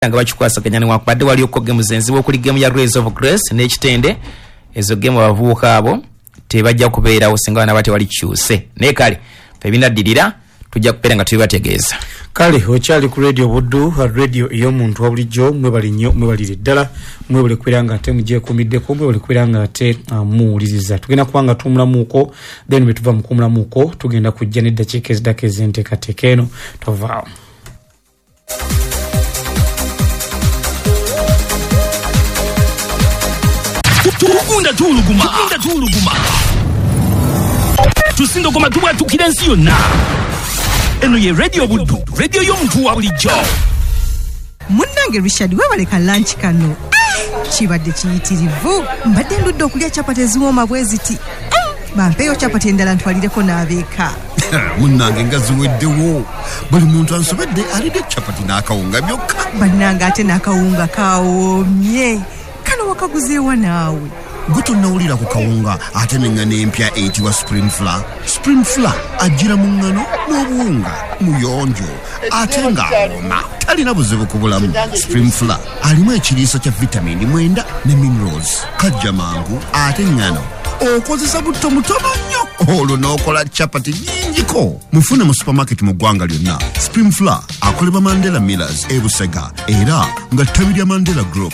nga bakikwasaganya ne wakubadde wali okkoge muzenzi okuli game ya Rays of Grace n'ekitende ezo game abavubuka abo tebajja kubeerawo singa bana bate wali kyuse ne kale ebinaddirira tujja kupera nga tubibategeeza kale okyali ku radio Buddu radio ey'omuntu wabulijjo mwebali nnyo mwebalire ddala mwebale kwera nga ate mugyekuumiddeko mwebale kwera nga ate muwuliriza tugenda kubanga tumulamuuko then bwe tuva mu kumulamuuko tugenda kujja n'eddakiika ezidako ez'enteekateeka eno tovaawo. Tukunda tuluguma tusindogoma tubwatukira ensi yonna. Eno ye radio Buddu, radio y'omuntu wa bulijjo. Munnange Richard webaleka lunch kano kibadde kiyitirivu mbadde ndudde okulya chapati eziwooma bwe ziti bampeeyo chapati endala ntwalireko n'abeeka. Munnange nga ziweddewo buli muntu ansobedde alidde chapati n'akawunga byokka. Bannange ate n'akawunga kawoomye kano wakaguzeewa naawe. Gwe tonnawulira ku kawunga ate n'engano empya eyitibwa spring flour. Spring flour ajjira mu ngano n'obuwunga muyonjo ate ng'awoma talina buzibu ku bulamu. Spring flour alimu ekiriisa kya vitamini 9 ne minerals kajja mangu ate ngano okozesa butto mutono nnyo olwo n'okola chapati nnyingiko. Mufune mu supermarket mu ggwanga lyonna. Spring flour akolebwa Mandela Millers e Busega era nga ttabi lya Mandela Group.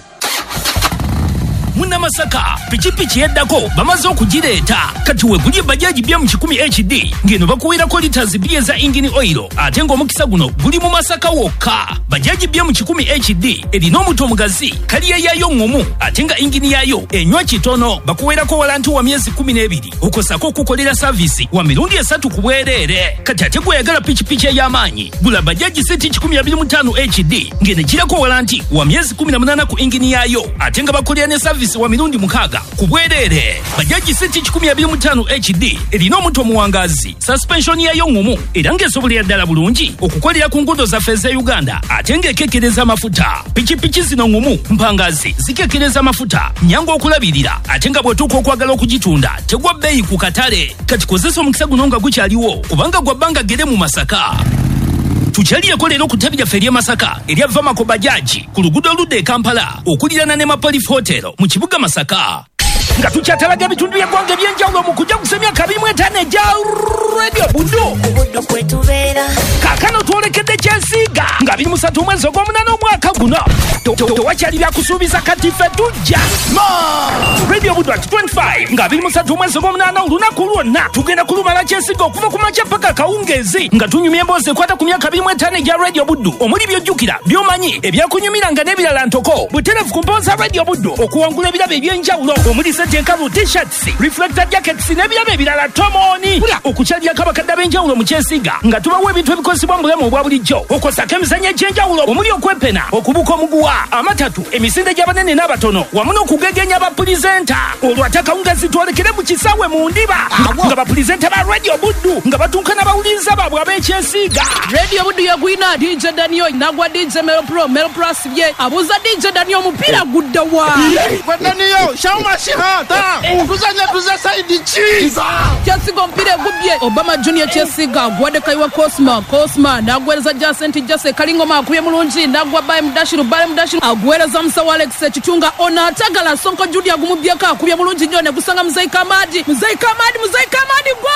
Muna Masaka pichipichi yeddako bamaze okugireeta kati wegulye bajaji bya mu 10 HD ngeno bakuwirako liters bye za engine oil ate ng'omukisa guno guli mu Masaka wokka. Bajaji bya mu 10 HD erina omuto omugazi kaliya yayo ngomu ate nga engine yayo enywa kitono bakuwerako walanti wa myezi 12 okosako okukolera service wa mirundi 3 ku bwereere. Kati ate gweyagala pichipichi ey'amaanyi gula bajaji seti 125 HD ngene girako walanti wa myezi 18 ku engine yayo ate nga bakolera ne service wa mirundi 6 ku bwereere. Bajaji seti 125 HD erina omuto muwangazi suspension yayo ngomu era ng'esobolera ddala bulungi okukolera ku nguudo zaffe za Uganda ate ng'ekekereza amafuta. Pichipichi zino ngomu mpangazi zikekereza amafuta nyangu okulabirira ate nga bw'otuuka okwagala okugitunda tegwa bbeeyi ku katale. Kati kozesa omukisa guno nga gukyaliwo kubanga gwa bbanga gere mu Masaka. Tukyaliyeko leero ku ttabi lyaffe ery'e Masaka erya Vamako Bajaji ku luguudo oludda e Kampala okulirana ne Mapolif Hotel mu kibuga Masaka. Nga tukyatalaga ebitundu by'eggwanga eby'enjawulo mu kujja gusemya 25 ejja radio Buddu kwetubeera. Kaakano twolekedde Kyesiiga nga 23 mwezi ogw'omunaana omwaka guno. Tewakyali byakusuubiza kati ffe tujja radio Buddu at 25 nga 23 mwezi ogw'omunaana olunaku lwonna tugenda kulumala Kyesiiga okuva ku makya paka kawungeezi nga tunyumya emboozi ekwata ku myaka 25 egya radio Buddu omuli by'ojjukira by'omanyi ebyakunyumiranga n'ebirala ntoko butereevu ku mpooza radio Buddu okuwangula ebirabo eby'enjawulo omuli enkalu t-shirts reflector jackets n'ebirabo ebirala tomoni okukyalira kabakadde ab'enjawulo mu Kyesiiga nga tubawo ebintu ebikozesebwa mu bulamu obwa bulijjo okosako emizannyo egy'enjawulo omuli okwepena okubuka omuguwa amatatu emisinde gy'abanene n'abatono wamu n'okugegenya bapulizenta. Olwo ate akawungazi twolekere mu kisaawe mu ndiba nga bapulizenta ba radio Buddu nga batuuka n'abawuliriza baabwe ab'ekyesiiga. Radio Buddu yagwina DJ Daniel nagwa DJ Melo Plus bye abuza DJ Daniel omupiira guddawa Daniel shauma shihata tuzanya tuza saidi chiza Kyesiiga omupiira egubye Obama Junior Kyesiiga gwadde kaiwa Cosma nagwereza Jase Kalingoma akubye mulungi nagwa Baye Mudashiru agwereza Musawa Alex ekitunga ona atagala Sonko Julia gumubyeka akubye mulungi nnyo ne gusanga Muzayi Kamadi gwa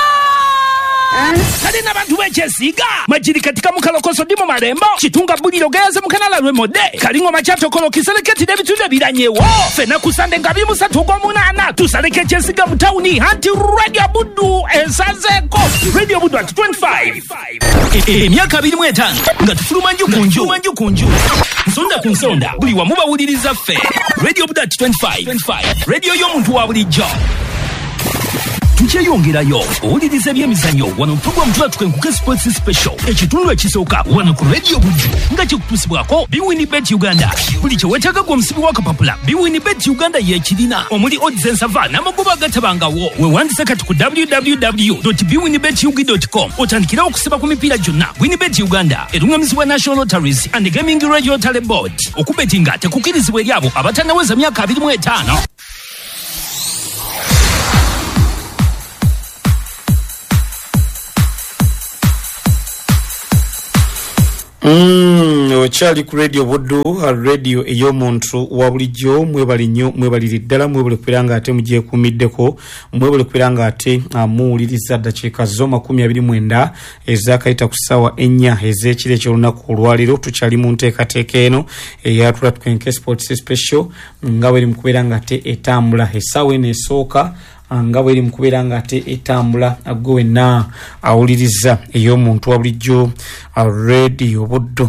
kale n'abantu b'Ekyesiiga majiri katika mukalokoso ndi mu malembo kitunga buliro geyaze mu kanala lw'emode Kalingoma kyatokolo kiseleketi n'ebitundu ebiranyewo fena kusande nga 23 ogw'omunaana tusaleke Ekyesiiga mu tawuni anti radio Buddu esazeeko radio Buddu at 25 emyaka 25 nga tufuluma nju ku nju nsonda ku nsonda buli wamu bawuliriza ffe radio Buddu at 25 radio y'omuntu wa bulijjo. Tukyeyongerayo owuliriza ebyemizannyo wano program tukenkuke sports special ekitundu ekisooka wano ku radio Buddu nga kikutusibwako BWinBet Uganda. Buli kyeweetaaga gwe omusibi w'akapapula BWinBet Uganda yeekirina omuli odds ensava n'amagoba agatabangawo. Weewandise kati ku www.bwinbetugi.com otandikira okusiba ku mipiira gyonna. WinBet Uganda erungamizibwa National Lotteries and Gaming Regulatory Board. Okubetinga tekukirizibwa eri abo abatannaweza myaka 25. Ochali ku radio Buddu, radio ey'omuntu wa bulijjo. Mwebali nnyo, mwebalire ddala, mwebale kwiranga ate mugiye kumiddeko, mwebale kwiranga ate muwuliriza ddakiika zo 29 ezakayita ku ssaawa 4 ez'ekiro eky'olunaku olwaliro. Tukyali mu nteekateeka eno eyatula Twenke Sports Special nga bweri mu kubeera nga ate etambula essaawa eno esooka nga bweri mu kubeera nga ate etambula gwe wenna awuliriza ey'omuntu wa bulijjo radio Buddu.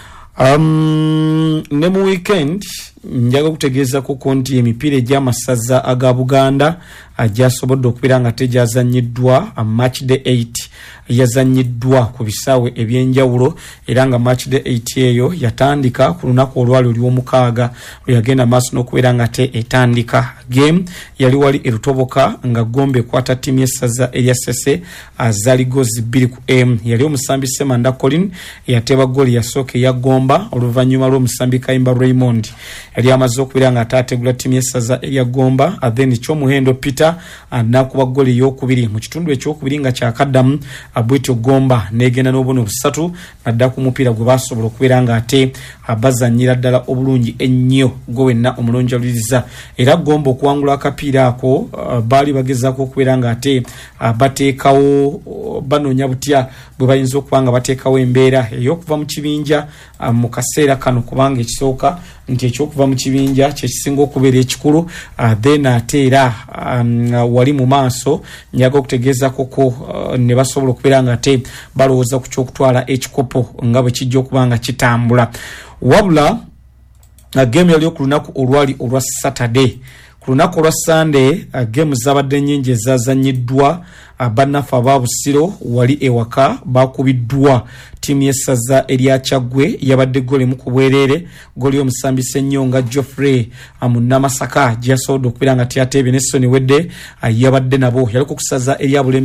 Ne mu weekend njaga kutegeeza ko nti emipiira egy'amasaza aga Buganda agyasobodde okubeera nga tegyazannyiddwa match day 8 yazannyiddwa ku bisaawe ebyenjawulo era nga match day 8 eyo yatandika ku lunaku olwali olw'omukaaga lweyagenda maaso n'okubeera nga te etandika. Game yali wali erutoboka nga Gombe ekwata ttiimu y'essaza erya Ssese azali gozi 2-1. Yali omusambi Semanda Colin eyateeba ggooli yasooka eya Gomba oluvannyuma lw'omusambi Kayimba Raymond yali amaze okubeera nga ataategula ttiimu y'essaza erya Gomba. Then Kyomuhendo Peter anakuba ggooli ey'okubiri mu kitundu ekyokubiri nga kyakaddamu Bwetyo Gomba negenda n'obuno busatu nadda ku mupiira gwe basobola okubeera nga ate bazannyira ddala obulungi ennyo gwe wenna omulungi aliriza. Era Gomba okuwangula akapiira ako baali bagezaako okubeera nga ate bateekawo banoonya butya bwe bayinza okuba nga bateekawo embeera ey'okuva mu kibinja mu kaseera kano kubanga ekisooka nti ekyokuva mu kibinja kyekisinga okubeera ekikulu. Then ate era wali mu maaso njaga okutegeeza koko ne basobola okubeera nga ate balowooza ku kyokutwala ekikopo nga bwe kijja okuba nga kitambula. Wabula game yali ku lunaku olwali olwa Saturday. Ku lunaku olwa Sunday game zabadde nnyingi ezazannyiddwa. Bannaffe ababusiro wali ewaka bakubiddwa ttiimu y'essaza erya Kyaggwe yabadde ggooli mu kubwerere. Ggooli y'omusambi Ssennyonga Geoffrey mu Namasaka gyasobodde okubeera nga tyateebye ne Soni Wedde yabadde nabo yaliko ku ssaza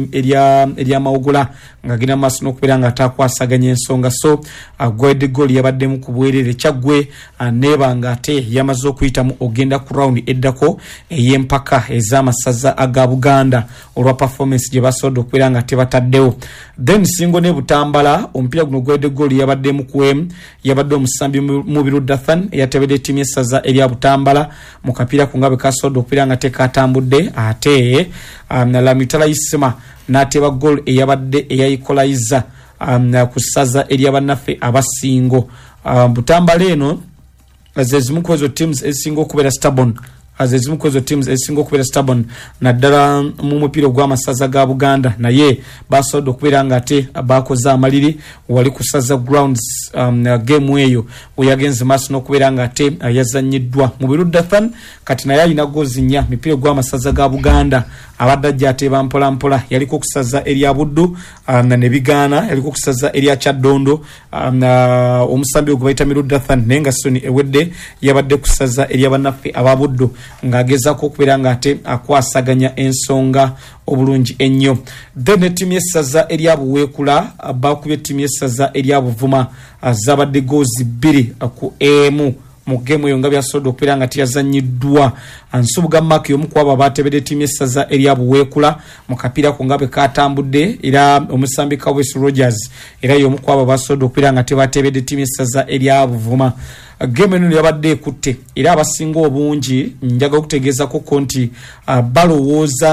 erya Mawugula ng'agenda mu maaso n'okubeera nga ataakwasaganya ensonga. So gwedde ggooli yabadde mu kubwerere. Kyaggwe neeba nga ate yamaze okuyitamu ogenda ku rawundi eddako ey'empaka ez'amasaza aga Buganda olwa performance gye basobodde okubeera nga tebataddewo. Then Singo ne Butambala omupiira guno gwedde ggooli yabadde mu kuwemu yabadde omusambi Mubiru Dathan eyatebedde ttiimu y'essaza erya Butambala mu kapiira ku nga bwe kasobodde okubeera nga tekatambudde ate Lamitala Isima n'ateeba ggooli eyabadde eyayikolayiza ku ssaza erya bannaffe abasingo. Butambala eno zezimu ku ezo teams ezisinga okubeera stubborn azezimu ku ezo teams ezisinga okubeera stubborn naddala mu mupiira gw'amasaza ga Buganda naye basobodde okubeera nga ate bakoze amaliri wali ku ssaza grounds game eyo weyagenze maaso n'okubeera nga ate yazannyiddwa. Mubiru Dathan kati naye alina goozi 4 mipiira gw'amasaza ga Buganda abadde ajja ateeba mpola mpola. Yaliko ku ssaza erya Buddu ne bigaana, yaliko ku ssaza erya Kyaddondo omusambi gwe bayita Miru Dathan naye nga Soni Ewedde yabadde ku ssaza erya bannaffe aba Buddu ng'agezaako okubeera nga ate akwasaganya ensonga obulungi ennyo. Then ettiimu y'essaza erya Buweekula bakubye ettiimu y'essaza erya Buvuma zabadde goozi 2-1 mu game eyo nga byasobodde okubeera nga teyazannyiddwa. Nsubuga Mark y'omu ku abo abaatebedde ettiimu y'essaza erya Buweekula mu kapiira ku nga bwe katambudde era omusambi Kawes Rogers era y'omu ku abo abasobodde okubeera nga tebatebedde ettiimu y'essaza erya Buvuma. Game eno yabadde ekutte era abasinga obungi njaga okutegeeza ko nti balowooza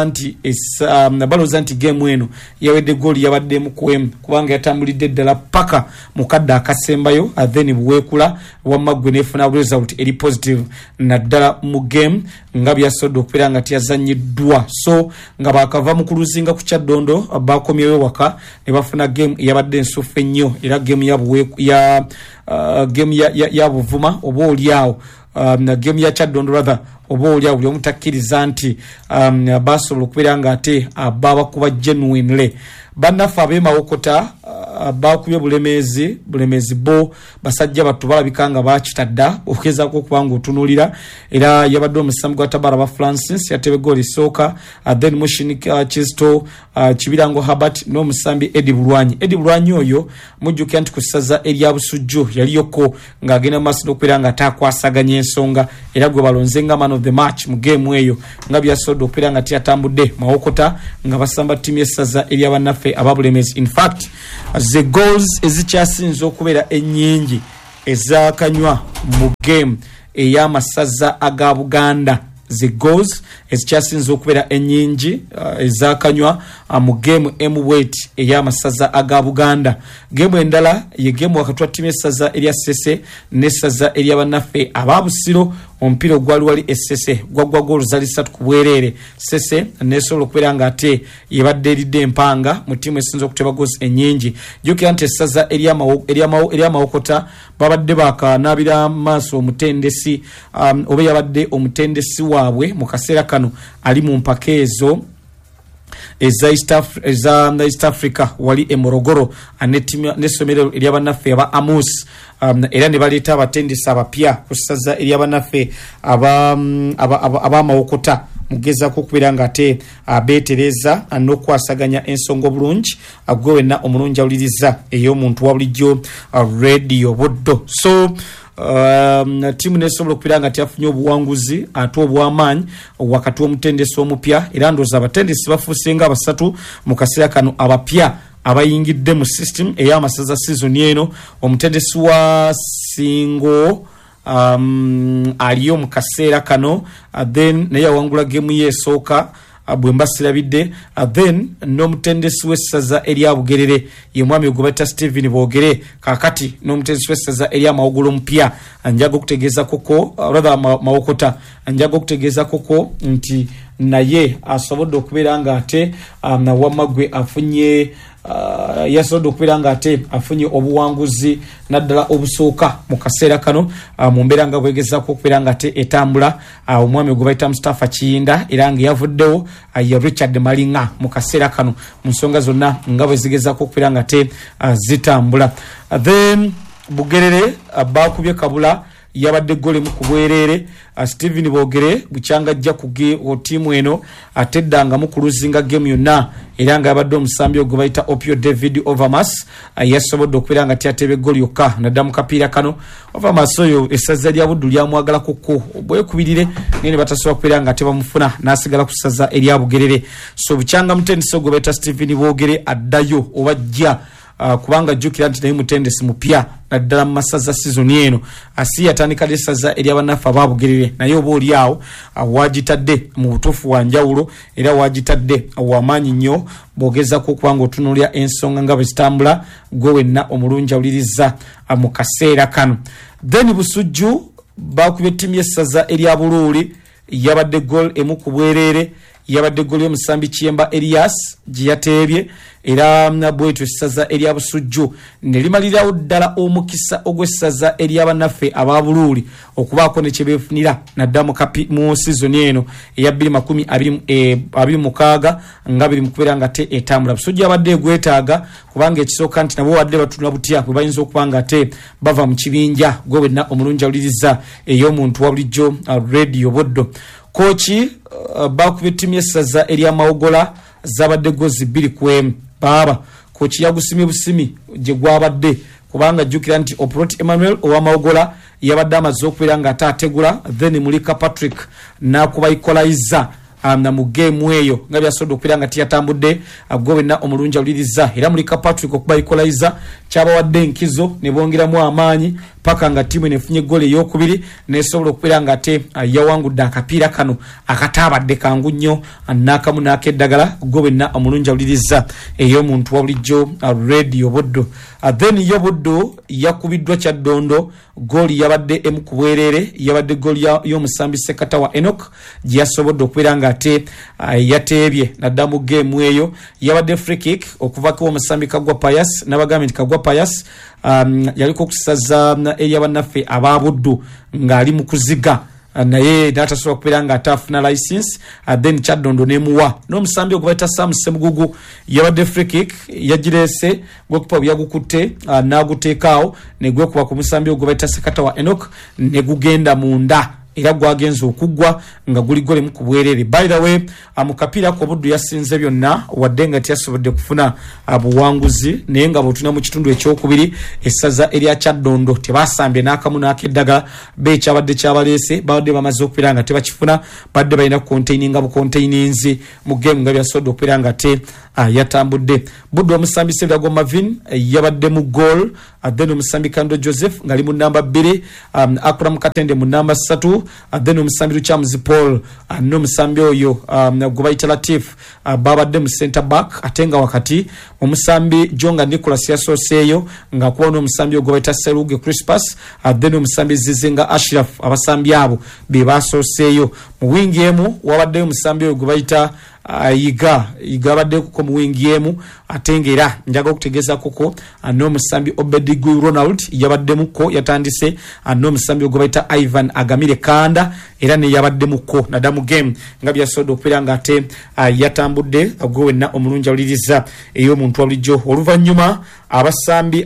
nti game eno yawedde ggooli yabadde mu kuwemu kubanga yatambulidde ddala paka mu kadde akasembayo. Then Buweekula wamma gwe neefuna result eri positive naddala mu game nga byasobodde okubeera nga teyazannyiddwa. So nga bakava mu kuluzinga ku Kyaddondo bakomyewo waka ne bafuna game yabadde ensufu ennyo era game game ya Buvuma oba oliawo game ya Kyaddondo rather oba oliawo buli omu takkiriza nti basobola okubeera nga ate babakuba genuinely. Bannaffe ab'emawokota bakubye bulemezi bo basajja battu balabika nga bakitadda okugezaako okuba nga otunuulira era yabadde omusambi gwa Tabara ba Francis yatebe ggooli esooka. Then Mushini Kisto Kibirango Herbert n'omusambi Eddie Bulwanyi oyo mujjukira nti ku ssaza erya Busujju yaliyoko ng'agenda mu maaso n'okubeera nga taakwasaganya ensonga era gwe balonze nga man of the match mu game eyo nga byasobodde okubeera nga teyatambudde mawokota nga basamba ttiimu y'essaza erya bannaffe ababulemezi. In fact the goals ezikyasinze okubeera ennyingi ezakanywa mu game ey'amasaza aga Buganda the goals ezikyasinze okubeera ennyingi ezakanywa mu game M8 ey'amasaza aga Buganda. Game endala ye game wakati wa timu essaza erya Ssese n'essaza ery'abannaffe ababusiro omupiira ogwali wali Essese gwaggwa goal zali 3 ku bwereere. Ssese nesobola okubeera ng'ate yebadde eridde empanga mu tiimu esinza okuteba goals ennyingi. Jjukira nti essaza ery'amawokota babadde bakanaabira maaso omutendesi oba yabadde omutendesi waabwe mu kaseera kano ali mu mpaka ezo eza East Africa wali Morogoro n'essomero ery'abannaffe aba Amos era ne baleeta abatendesi abapya ku ssaza ery'abannaffe ab'amawokota mugezaako okubeera ng'ate beetereza n'okwasaganya ensonga obulungi gwe wenna omulungi awuliriza ey'omuntu wa bulijjo Radio Buddo. So timu nesobola okubeera nga tyafunye obuwanguzi ate obw'amaanyi wakati w'omutendesi omupya era ndowooza abatendesi bafuuse nga basatu mu kaseera kano abapya abayingidde mu system ey'amasaza season eno. Omutendesi wa Singo aliyo mu kaseera kano then naye awangula gemu ye esooka bwemba sirabidde then n'omutendesi w'essaza erya Bugerere ye mwami ogubata Stephen Boogere kakati n'omutendesi w'essaza erya Mawogolo omupya anjaga okutegeeza koko rather Mawokota anjaga okutegeeza koko nti naye asobodde okubeera ng'ate wamagwe afunye yasobodde okubeera ng'ate afunye obuwanguzi naddala obusooka mu kaseera kano mu mbeera nga bwegezaako okubeera ng'ate etambula omwami gwe bayita Mustafa Kiyinda era nga yavuddewo ye Richard Malinga mu kaseera kano mu nsonga zonna nga bwe zigezaako okubeera ng'ate zitambula. Then Bugerere baakubye Kabula yabadde gole mu kubwereere. Stephen Boogere bukyanga ajja ku tiimu eno ateddanga mu kuluzinga game yonna era nga yabadde omusambi ogwe bayita Opio David Overmas yasobodde okubeera nga tyatebe goli yokka nadda mu kapiira kano. Overmas oyo essaza lya Buddu lyamwagala koko obwekubirire naye ne batasobola kubeera nga tebamufuna n'asigala ku ssaza erya Bugerere. So bukyanga mutendesi ogwe bayita Stephen Boogere addayo oba jja kubanga jjukira nti naye mutendesi mupya naddala mu masaza season eno asi yatandika essaza ery'abannaffe aba Bugerere naye oba oli awo wagitadde mu butuufu wa njawulo era wagitadde wamaanyi nnyo bw'ogezaako okuba nga otunuulira ensonga nga bwe zitambula gwe wenna omulungi awuliriza mu kaseera kano. Then Busujju baakubye ttiimu y'essaza erya Buluuli yabadde gol emu ku bwereere yabadde gol y'omusambi Kiyemba Elias gye yateebye era bwetyo essaza erya Busujju ne limalirawo ddala omukisa ogw'essaza ery'abannaffe aba Buluuli okubaako ne kye beefunira nadda mu season eno eya 2026 nga biri mu kubeera nga te etambula. Busujju abadde egwetaaga kubanga ekisooka nti nabo wadde batunula butya bwe bayinza okuba nga te bava mu kibinja gwe wenna omulungi awuliriza ey'omuntu wa bulijjo Radio Buddo. Kochi baakubye ttiimu y'essaza erya Mawogola zabadde gozi 2-1 baba kochi yagusimye busimi gye gwabadde kubanga jjukira nti Oprot Emmanuel owa Mawogola yabadde amaze okubeera nga ategula then Mulika Patrick n'akuba equalizer na mu game eyo nga byasobodde okubeera nga tiyatambudde gwe wenna omulungi awuliriza era Mulika Patrick okuba equalizer kyabawadde enkizo ne bongeramu amaanyi paka nga tiimu nefunye gole ey'okubiri nesobola okubeera nga ate yawangudde akapiira kano akataabadde kangu nnyo n'akamu n'akeddagala gwe wenna omulungi awuliriza ey'omuntu wa bulijjo Radio Buddo. Then yo Buddo yakubiddwa Kyaddondo goli yabadde emu ku bwereere yabadde goli y'omusambi Sekata wa Enoch gye yasobodde okubeera nga ate yateebye nadda mu game eyo yabadde free kick okuvako omusambi Kagwa Pius n'abagambye nti Kagwa Pius yaliko okusaza ery'abannaffe aba Buddu ng'ali mu kuziga naye n'atasobola okubeera nga atafuna license then Kyaddondo n'emuwa n'omusambi ogwebayita Sam Semugugu yabadde free kick yagireese gwekipa byagukutte n'aguteekaawo ne gwekuba ku musambi ogwebayita Sekata wa Enoch ne gugenda munda era gwagenze okugwa nga guli gole mu kubwerere. By the way amukapira ko Buddu yasinze byonna wadde nga tiyasobodde kufuna abuwanguzi naye nga botuna mu kitundu ekyokubiri essaza erya Kyaddondo tebasambye n'akamu n'akeddagala be kyabadde kyabalese badde bamaze okupira nga tebakifuna badde balina containinga bu containings mu game nga byasodo okupira nga te yatambudde. Buddu omusambi Sebyago Marvin yabadde mu goal then omusambi Kando Joseph ngali mu namba 2 Akram Katende mu namba 3 then omusambi Luchamuzi Paul no musambi oyo Gubaita Latif babadde mu center back atenga wakati omusambi Jonga Nicholas yasoseyo nga kuona omusambi Gubaita Seruge Crispus then omusambi Zizinga Ashraf abasambi abo be basoseyo mu wingi emu wabadde omusambi Gubaita iga badde kuko mu wingi emu atengera njaga okutegeza koko no musambi Obedigu Ronald yabadde muko yatandise no musambi ogobaita Ivan Agamire Kanda era ne yabadde muko nadamu game nga byasodo okupira nga ate yatambudde agwenna omulunja uliriza eyo muntu abulijjo oluvanyuma abasambi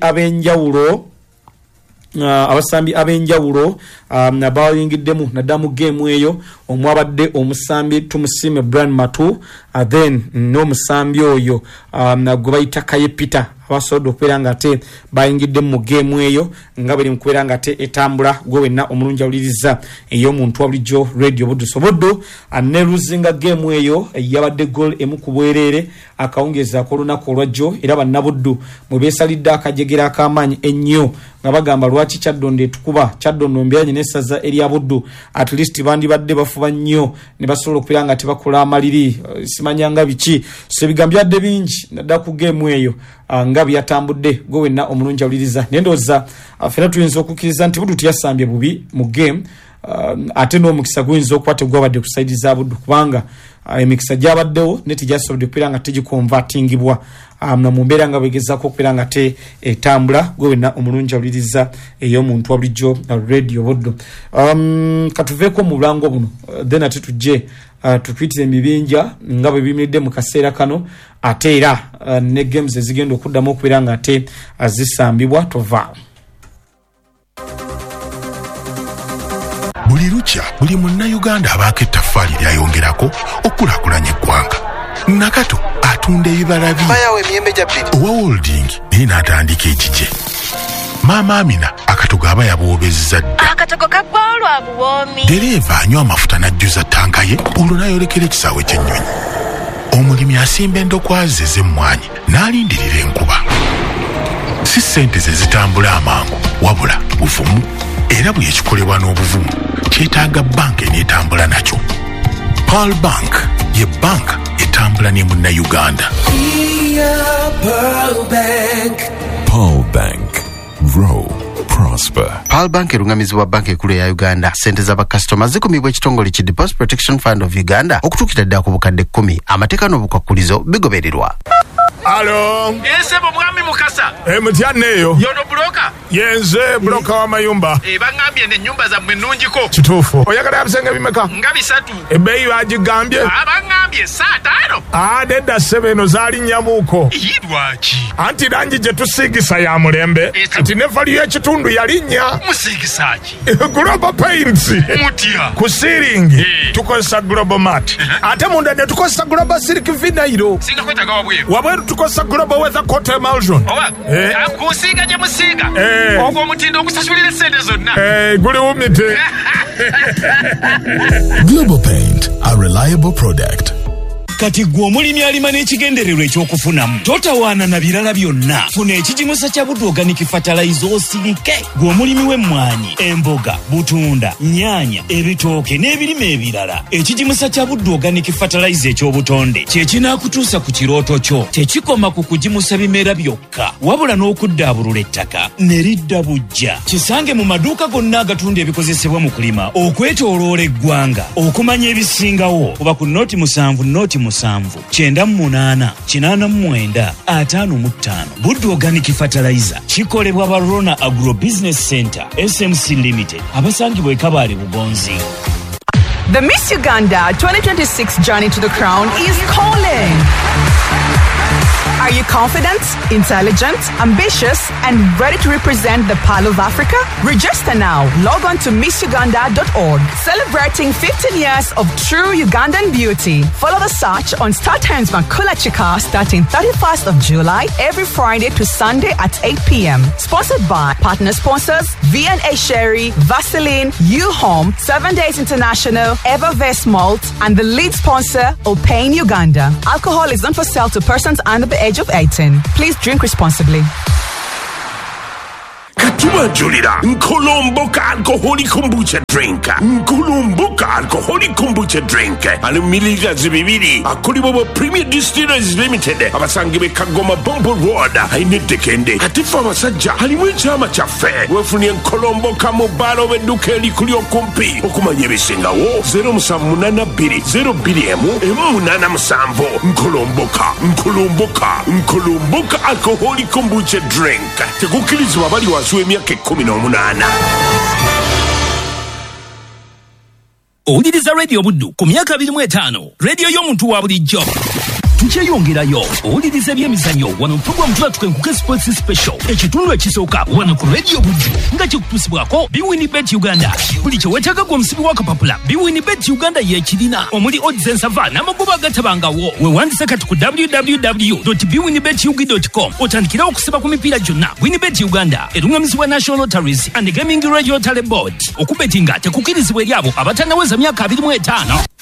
abenjawulo nabayingiddemu nadamu game eyo omwabadde omusambi Tumusime Brand Matu then no musambi oyo nagobaita Kayepita abasodo okupira nga ate bayingidde mu game eyo nga bali mukupira nga ate etambula gwenna omulunja uliriza eyo muntu abulijjo Radio Buddu Soboddo aneruzinga game eyo yabadde goal emu kubwerere akawungeza ko lunako olwajjo era bannabuddu mu besalidde akajegera akamanyi ennyo nga bagamba lwaki Kyaddondo etukuba Kyaddondo mbyanyi nessaza erya Buddu at least bandi badde bafuba nnyo ne basobola okupira nga tebakola amaliri simanyanga biki sebigambyadde bingi nadda ku game eyo nga byatambudde gwenna omulunja uliriza nendoza afera tuyinza okukiriza nti Buddu tuyasambye bubi mu game ate no mukisa gwinzo okwate gwabadde ku side za Buddu kubanga emikisa gyabaddewo neti gyasobodde kupira nga tegikonvertingibwa na mumbera nga begezako kupira nga te etambula gwenna omulunja uliriza eyo muntu abulijjo Radio Buddu. Katuveko mu bulango buno then ate tujje tukwitire emibinja nga bwe bimidde mu kaseera kano ate era ne games ezigenda okuddamu okupira nga ate zisambibwa tovaawo. Buli lukya buli munnayuganda abaako ettaffaali lyayongerako okulakulanya eggwanga. Nakato atunda ebibala bye owa holding naye n'atandika ekije. Maama Amina akatogo aba yaboobezza dda. Akatogo kaggwolwa buwoomi. Dereeva anywa amafuta n'ajjuza ttanka ye olwo n'ayolekera ekisaawe ky'ennyonyi. Omulimi asimba endokwazi ez'emmwanyi n'alindirira enkuba. Si ssente ze zitambula amangu wabula buvumu. Era bwe ekikolebwa n'obuvumu kyetaaga banka eneetambula nakyo. Pearl Bank ye banka etambula ne munnayuganda. Pearl Bank. Grow. Prosper. Pearl Bank erungamizibwa banka ekulu ya Uganda. Sente za bakasitoma zikumibwa ekitongole ki Deposit Protection Fund of Uganda okutuukira ddala ku bukadde 10. Amateeka n'obukwakulizo bigobererwa. Alo. Yesebo mwami Mukasa. Mutyanne eyo. Yono broka. Yenze broka wa mayumba. Bangambye ne nyumba za mwenunjiko. Kituufu. Oyagala bisenge bimeka? Nga 3. Ebbeeyi bagigambye? Abangambye 5. Nedda 7 zaali nyamuuko. Yidwaki. Anti langi gye tusiigisa ya mulembe. Nti ne vali y'ekitundu yalinnya. Musiigisaki. Global Paints. Mutya. Ku ceiling tukozesa Global Mat. Ate munda ne tukozesa Global Silk Vinyl. Singa kwetaga wabweru. Wabweru tukozesa Global Weather Coat Emulsion. Owa. Kusiiga gye musiiga. Ogwo omutindo okusasulira sente zonna. Guli wumite. Global Paint, a reliable product. Kati gwe omulimi alima n'ekigendererwa ekyokufunamu totawaana na birala byonna. Funa ekigimusa kya Buddu Organic Fertilizer osirike. Gwe omulimi w'emmwanyi, emboga, butunda, nnyaanya, ebitooke n'ebirime ebirala. Ekigimusa kya Buddu Organic Fertilizer eky'obutonde kye kinaakutuusa ku kirooto kyo. Tekikoma ku kugimusa bimera byokka wabula n'okuddaabulula ettaka ne lidda bujja. Kisange mu maduuka gonna agatunda ebikozesebwa mu kulima okwetooloola eggwanga okumanya ebisingawo kuba ku noti 7 988 Buddu Organic Fertilizer kikolebwa ba Rona Agro Business Center SMC Limited abasangibwa Kabale Bugonzi. The Miss Uganda 2026 journey to the crown is calling. Are you confident, intelligent, ambitious, and ready to represent the Pearl of Africa? Register now. Log on to MissUganda.org. Celebrating 15 years of true Ugandan beauty. Follow the search on StarTimes Makula Chika starting 31st of July every Friday to Sunday at 8 p.m. Sponsored by partner sponsors V&A Sherry, Vaseline, U-Home, 7 Days International, Evervest Malt, and the lead sponsor, Opain Uganda. Alcohol is not for sale to persons under the age of 18. Please drink responsibly. Katiba Julira, Nkolomboka alcoholic kombucha drink. Nkolomboka alcoholic kombucha drink. Alumiliga zibibiri. Akolibobo Premier Distillers Limited. Abasangibe Kagoma Bombo Road. Ainedekende. Atifa masajja. Halimwe chama chafe. Wefuni Nkolomboka mobalo wedukeli kulio kumpi. Okumanye bisinga wo. 0 Munana Musambo. Nkolomboka alcoholic kombucha drink. Tegukilizi wabali wasuwe miaka 18. Owuliriza Radio Buddu ku myaka 25. Radio y'omuntu wa bulijjo. Tukyeyongerayo owuliriza ebyemizannyo wano mpugwa mutula tukenkuke sports special ekitundu ekisooka wano ku Radio Buddu nga kikutusibwako Biwinibet Uganda. Buli kyeweetaaga gwe omusibi w'akapapula Biwinibet Uganda yeekirina omuli odds ensava n'amagoba agatabangawo. Weewandisa kati ku www.biwinibetugi.com otandikira okusiba ku mipiira gyonna. Winibet Uganda erungamizibwa National Lotteries and Gaming Regulatory Board. Okubetinga tekukirizibwa eri abo abatannaweza myaka 25.